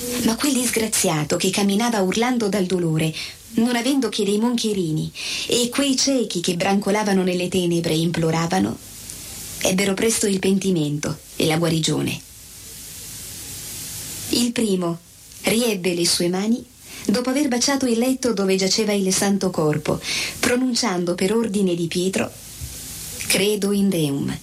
Ma quel disgraziato che camminava urlando dal dolore, non avendo che dei moncherini, e quei ciechi che brancolavano nelle tenebre e imploravano, ebbero presto il pentimento e la guarigione. Il primo riebbe le sue mani dopo aver baciato il letto dove giaceva il santo corpo, pronunciando per ordine di Pietro: credo in Deum.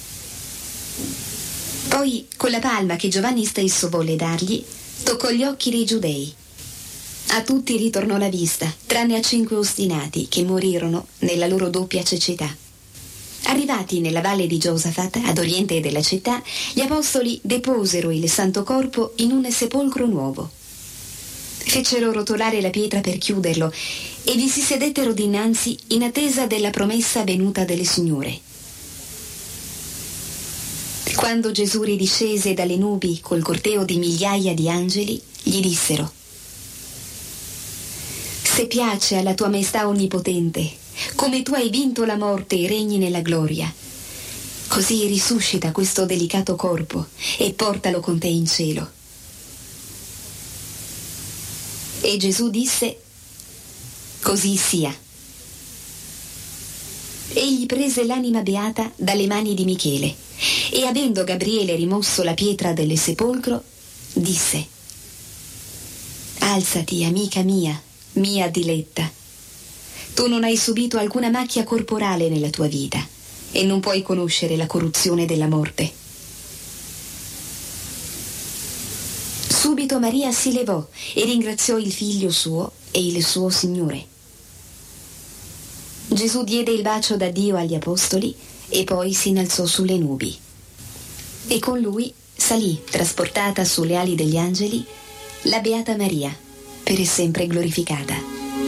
Poi, con la palma che Giovanni stesso volle dargli, toccò gli occhi dei giudei. A tutti ritornò la vista, tranne a 5 ostinati che morirono nella loro doppia cecità. Arrivati nella valle di Giosafat, ad oriente della città, gli apostoli deposero il santo corpo in un sepolcro nuovo. Fecero rotolare la pietra per chiuderlo e vi si sedettero dinanzi in attesa della promessa venuta del Signore. Quando Gesù ridiscese dalle nubi col corteo di migliaia di angeli, gli dissero: se piace alla tua maestà onnipotente, come tu hai vinto la morte e regni nella gloria, così risuscita questo delicato corpo e portalo con te in cielo. E Gesù disse: così sia. Egli prese l'anima beata dalle mani di Michele e, avendo Gabriele rimosso la pietra del sepolcro, disse: alzati, amica mia, mia diletta. Tu non hai subito alcuna macchia corporale nella tua vita e non puoi conoscere la corruzione della morte. Subito Maria si levò e ringraziò il figlio suo e il suo Signore. Gesù diede il bacio da Dio agli apostoli e poi si innalzò sulle nubi. E con lui salì, trasportata sulle ali degli angeli, la Beata Maria, per sempre glorificata.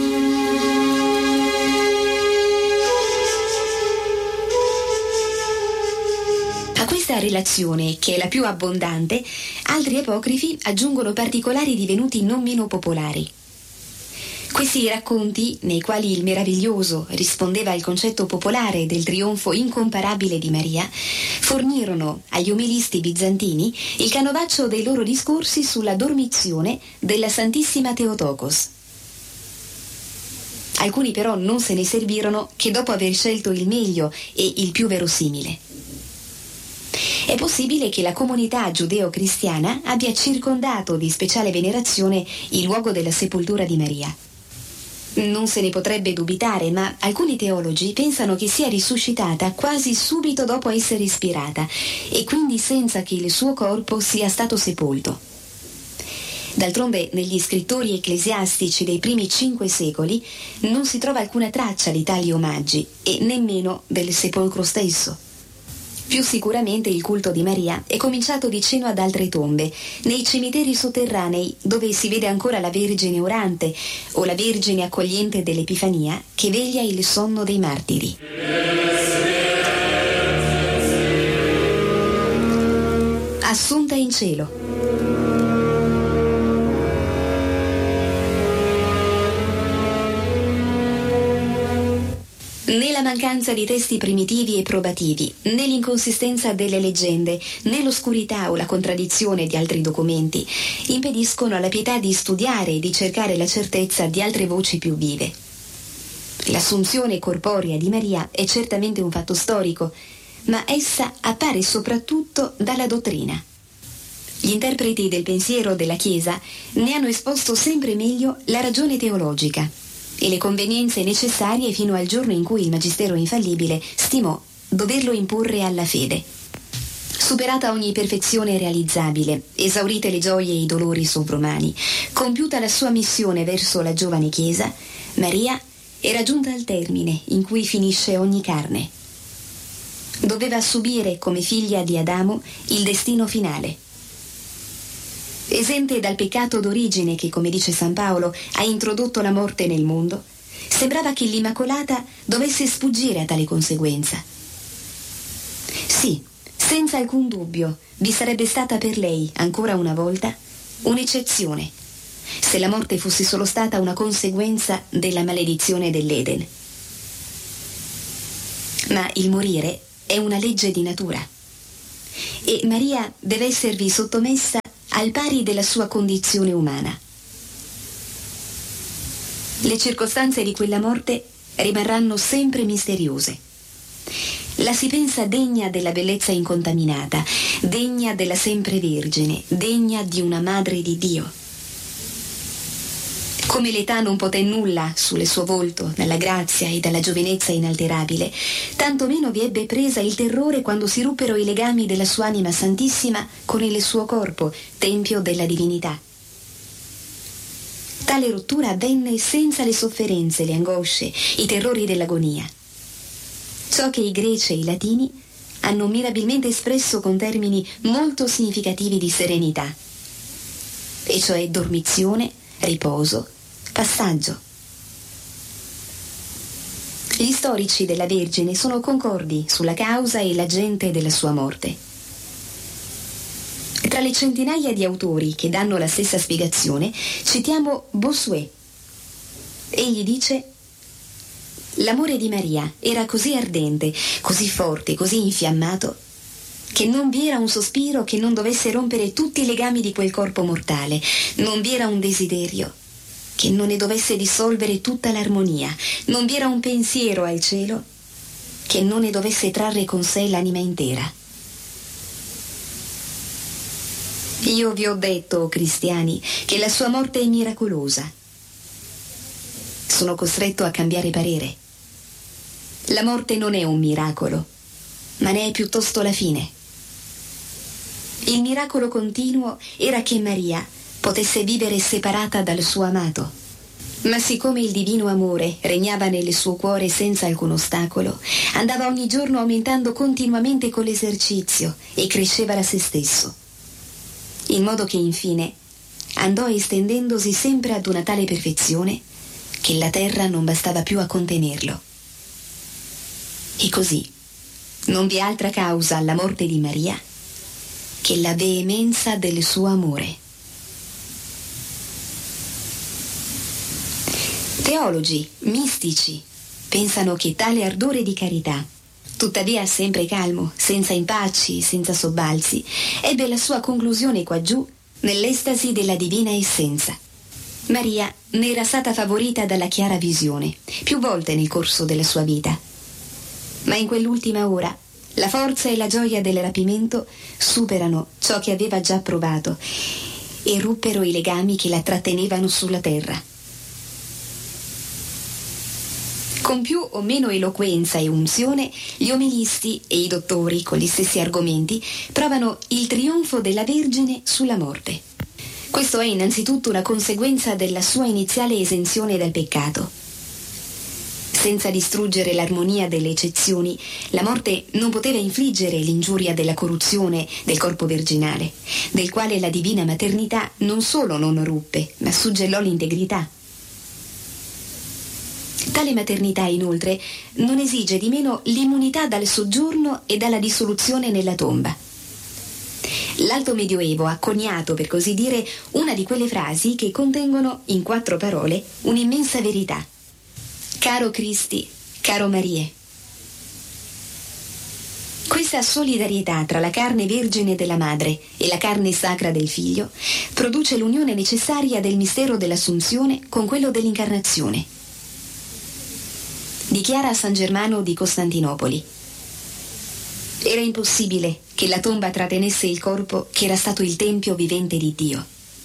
A questa relazione, che è la più abbondante, altri apocrifi aggiungono particolari divenuti non meno popolari. Questi racconti, nei quali il meraviglioso rispondeva al concetto popolare del trionfo incomparabile di Maria, fornirono agli umilisti bizantini il canovaccio dei loro discorsi sulla dormizione della Santissima Theotokos. Alcuni però non se ne servirono che dopo aver scelto il meglio e il più verosimile. È possibile che la comunità giudeo-cristiana abbia circondato di speciale venerazione il luogo della sepoltura di Maria. Non se ne potrebbe dubitare, ma alcuni teologi pensano che sia risuscitata quasi subito dopo essere ispirata e quindi senza che il suo corpo sia stato sepolto. D'altronde, negli scrittori ecclesiastici dei primi 5 secoli non si trova alcuna traccia di tali omaggi e nemmeno del sepolcro stesso. Più sicuramente il culto di Maria è cominciato vicino ad altre tombe, nei cimiteri sotterranei dove si vede ancora la Vergine orante o la Vergine accogliente dell'Epifania che veglia il sonno dei martiri. Assunta in cielo. Né la mancanza di testi primitivi e probativi, né l'inconsistenza delle leggende, né l'oscurità o la contraddizione di altri documenti impediscono alla pietà di studiare e di cercare la certezza di altre voci più vive. L'assunzione corporea di Maria è certamente un fatto storico, ma essa appare soprattutto dalla dottrina. Gli interpreti del pensiero della Chiesa ne hanno esposto sempre meglio la ragione teologica e le convenienze necessarie fino al giorno in cui il Magistero infallibile stimò doverlo imporre alla fede. Superata ogni perfezione realizzabile, esaurite le gioie e i dolori sovrumani, compiuta la sua missione verso la giovane Chiesa, Maria era giunta al termine in cui finisce ogni carne. Doveva subire come figlia di Adamo il destino finale. Esente dal peccato d'origine che, come dice San Paolo, ha introdotto la morte nel mondo, sembrava che l'Immacolata dovesse sfuggire a tale conseguenza. Sì, senza alcun dubbio, vi sarebbe stata per lei, ancora una volta, un'eccezione, se la morte fosse solo stata una conseguenza della maledizione dell'Eden. Ma il morire è una legge di natura e Maria deve esservi sottomessa al pari della sua condizione umana. Le circostanze di quella morte rimarranno sempre misteriose. La si pensa degna della bellezza incontaminata, degna della sempre Vergine, degna di una Madre di Dio. Come l'età non poté nulla sul suo volto dalla grazia e dalla giovinezza inalterabile, tanto meno vi ebbe presa il terrore quando si ruppero i legami della sua anima santissima con il suo corpo, tempio della divinità. Tale rottura avvenne senza le sofferenze, le angosce, i terrori dell'agonia. Ciò che i greci e i latini hanno mirabilmente espresso con termini molto significativi di serenità, e cioè dormizione, riposo, passaggio. Gli storici della Vergine sono concordi sulla causa e l'agente della sua morte. Tra le centinaia di autori che danno la stessa spiegazione, citiamo Bossuet. Egli dice: l'amore di Maria era così ardente, così forte, così infiammato, che non vi era un sospiro che non dovesse rompere tutti i legami di quel corpo mortale, non vi era un desiderio che non ne dovesse dissolvere tutta l'armonia, non vi era un pensiero al cielo che non ne dovesse trarre con sé l'anima intera. Io vi ho detto, o cristiani, che la sua morte è miracolosa. Sono costretto a cambiare parere. La morte non è un miracolo, ma ne è piuttosto la fine. Il miracolo continuo era che Maria potesse vivere separata dal suo amato. Ma siccome il divino amore regnava nel suo cuore senza alcun ostacolo, andava ogni giorno aumentando continuamente con l'esercizio e cresceva da se stesso, in modo che infine andò estendendosi sempre ad una tale perfezione che la terra non bastava più a contenerlo. E così non vi è altra causa alla morte di Maria che la veemenza del suo amore. Teologi, mistici, pensano che tale ardore di carità, tuttavia sempre calmo, senza impacci, senza sobbalzi, ebbe la sua conclusione quaggiù nell'estasi della divina essenza. Maria ne era stata favorita dalla chiara visione, più volte nel corso della sua vita. Ma in quell'ultima ora la forza e la gioia del rapimento superano ciò che aveva già provato e ruppero i legami che la trattenevano sulla terra. Con più o meno eloquenza e unzione, gli omilisti e i dottori, con gli stessi argomenti, provano il trionfo della Vergine sulla morte. Questo è innanzitutto una conseguenza della sua iniziale esenzione dal peccato. Senza distruggere l'armonia delle eccezioni, la morte non poteva infliggere l'ingiuria della corruzione del corpo virginale, del quale la divina maternità non solo non ruppe, ma suggellò l'integrità. Tale maternità, inoltre, non esige di meno l'immunità dal soggiorno e dalla dissoluzione nella tomba. L'Alto Medioevo ha coniato, per così dire, una di quelle frasi che contengono, in 4 parole, un'immensa verità. Caro Cristi, caro Marie. Questa solidarietà tra la carne vergine della madre e la carne sacra del figlio produce l'unione necessaria del mistero dell'Assunzione con quello dell'incarnazione. Dichiara San Germano di Costantinopoli: era impossibile che la tomba trattenesse il corpo che era stato il tempio vivente di Dio.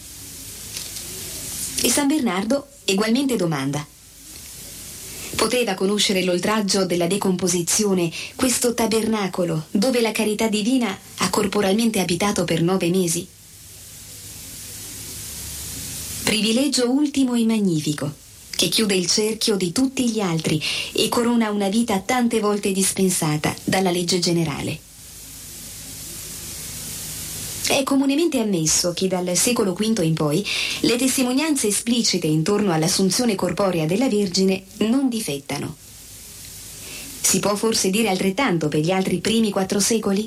E San Bernardo egualmente domanda: poteva conoscere l'oltraggio della decomposizione questo tabernacolo dove la carità divina ha corporalmente abitato per 9 mesi? Privilegio ultimo e magnifico, che chiude il cerchio di tutti gli altri e corona una vita tante volte dispensata dalla legge generale. È comunemente ammesso che dal secolo V in poi le testimonianze esplicite intorno all'assunzione corporea della Vergine non difettano. Si può forse dire altrettanto per gli altri primi 4 secoli?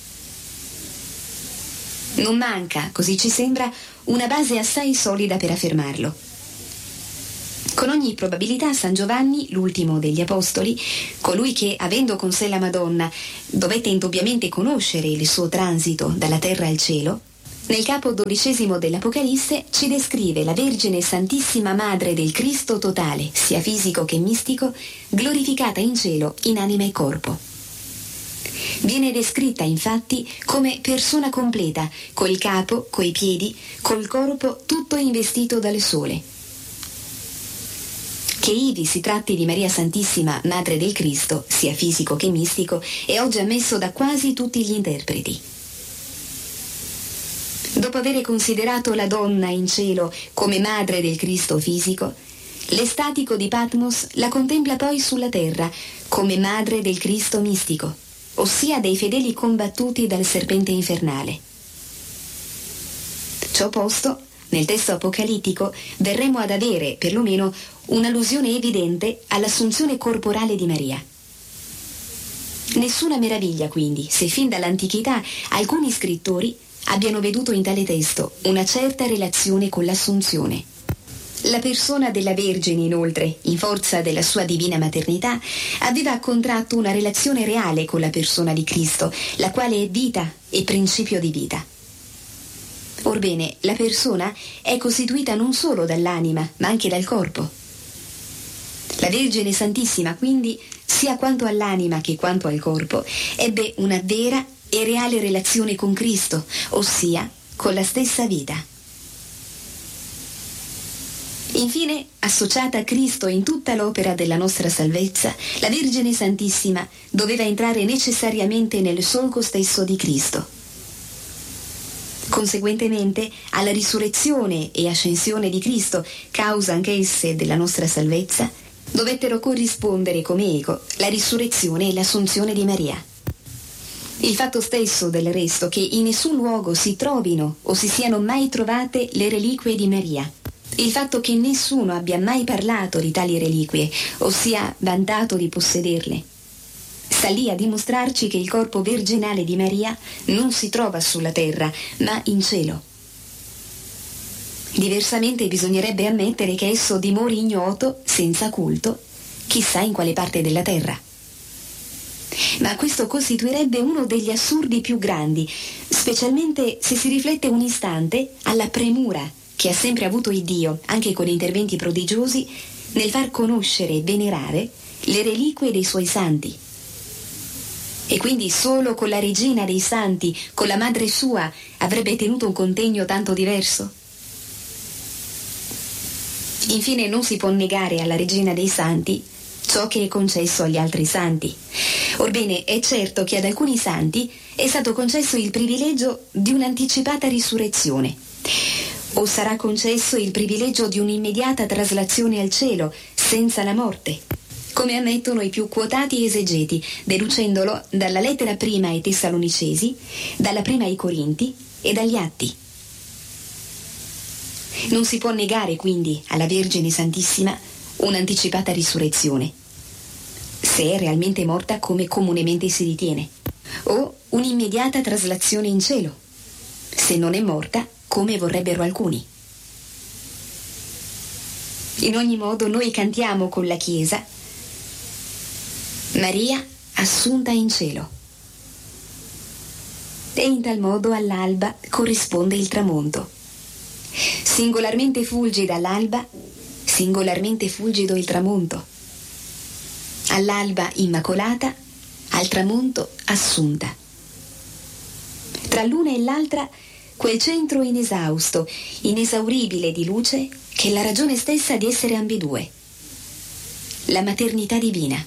Non manca, così ci sembra, una base assai solida per affermarlo. Con ogni probabilità San Giovanni, l'ultimo degli Apostoli, colui che, avendo con sé la Madonna, dovette indubbiamente conoscere il suo transito dalla terra al cielo, Nel capo 12 dell'Apocalisse ci descrive la Vergine Santissima Madre del Cristo totale, sia fisico che mistico, glorificata in cielo in anima e corpo. Viene descritta infatti come persona completa, col capo, coi piedi, col corpo tutto investito dal sole. Che ivi si tratti di Maria Santissima Madre del Cristo, sia fisico che mistico, è oggi ammesso da quasi tutti gli interpreti. Dopo aver considerato la donna in cielo come madre del Cristo fisico, l'estatico di Patmos la contempla poi sulla terra come madre del Cristo mistico, ossia dei fedeli combattuti dal serpente infernale. Ciò posto, nel testo apocalittico verremo ad avere, perlomeno, un'allusione evidente all'assunzione corporale di Maria. Nessuna meraviglia, quindi, se fin dall'antichità alcuni scrittori abbiano veduto in tale testo una certa relazione con l'assunzione. La persona della Vergine, inoltre, in forza della sua divina maternità, aveva contratto una relazione reale con la persona di Cristo, la quale è vita e principio di vita. Orbene, la persona è costituita non solo dall'anima, ma anche dal corpo. La Vergine Santissima, quindi, sia quanto all'anima che quanto al corpo, ebbe una vera e reale relazione con Cristo, ossia con la stessa vita. Infine, associata a Cristo in tutta l'opera della nostra salvezza, la Vergine Santissima doveva entrare necessariamente nel solco stesso di Cristo. Conseguentemente, alla risurrezione e ascensione di Cristo, causa anch'esse della nostra salvezza, dovettero corrispondere come eco la risurrezione e l'assunzione di Maria. Il fatto stesso, del resto, che in nessun luogo si trovino o si siano mai trovate le reliquie di Maria, il fatto che nessuno abbia mai parlato di tali reliquie, ossia vantato di possederle, sta lì a dimostrarci che il corpo virginale di Maria non si trova sulla terra, ma in cielo. Diversamente bisognerebbe ammettere che esso dimori ignoto, senza culto, chissà in quale parte della terra. Ma questo costituirebbe uno degli assurdi più grandi, specialmente se si riflette un istante alla premura che ha sempre avuto il Dio, anche con interventi prodigiosi, nel far conoscere e venerare le reliquie dei suoi santi. E quindi solo con la regina dei santi, con la madre sua, avrebbe tenuto un contegno tanto diverso? Infine non si può negare alla regina dei santi ciò che è concesso agli altri santi. Orbene, è certo che ad alcuni santi è stato concesso il privilegio di un'anticipata risurrezione, o sarà concesso il privilegio di un'immediata traslazione al cielo, senza la morte, come ammettono i più quotati esegeti, deducendolo dalla lettera prima ai Tessalonicesi, dalla prima ai Corinti e dagli Atti. Non si può negare quindi alla Vergine Santissima un'anticipata risurrezione, se è realmente morta come comunemente si ritiene, o un'immediata traslazione in cielo, se non è morta come vorrebbero alcuni. In ogni modo noi cantiamo con la Chiesa Maria assunta in cielo, e in tal modo all'alba corrisponde il tramonto. Singolarmente fulgida l'alba, singolarmente fulgido il tramonto. All'alba immacolata, al tramonto assunta. Tra l'una e l'altra quel centro inesausto, inesauribile di luce che è la ragione stessa di essere ambedue. La maternità divina.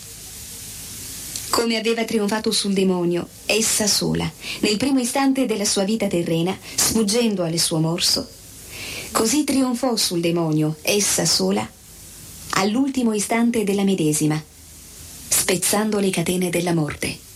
Come aveva trionfato sul demonio, essa sola, nel primo istante della sua vita terrena, sfuggendo alle suo morso, così trionfò sul demonio, essa sola, all'ultimo istante della medesima, spezzando le catene della morte.